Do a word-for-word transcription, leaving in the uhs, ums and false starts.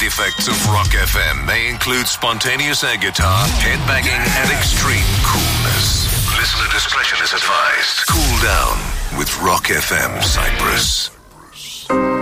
effects of Rock F M may include spontaneous air guitar, headbanging, and extreme coolness. Listener discretion is advised. Cool down with Rock F M Cyprus.